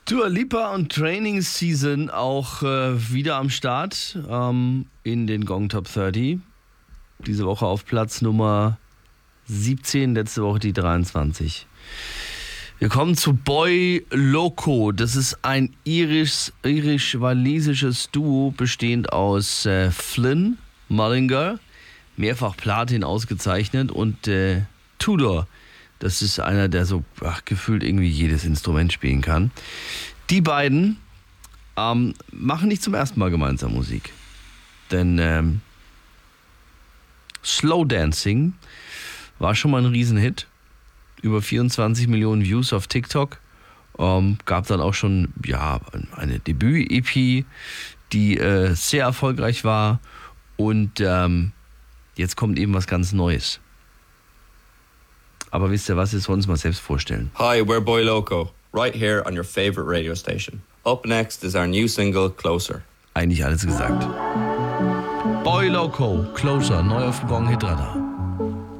Dua Lipa und Training Season auch wieder am Start in den Gong Top 30. Diese Woche auf Platz Nummer 17, letzte Woche die 23. Wir kommen zu Boy Loco. Das ist ein irisch-walisisches Duo, bestehend aus Flynn Mullinger, mehrfach Platin ausgezeichnet, und Tudor. Das ist einer, der so gefühlt irgendwie jedes Instrument spielen kann. Die beiden machen nicht zum ersten Mal gemeinsam Musik. Denn Slow Dancing war schon mal ein Riesenhit. Über 24 Millionen Views auf TikTok. Gab dann auch schon eine Debüt-EP, die sehr erfolgreich war. Und jetzt kommt eben was ganz Neues. Aber wisst ihr was, jetzt wollen wir uns mal selbst vorstellen. Hi, we're Boy Loco, right here on your favorite radio station. Up next is our new single, Closer. Eigentlich alles gesagt. Boy Loco, Closer, neu auf dem Gong Hit Radar.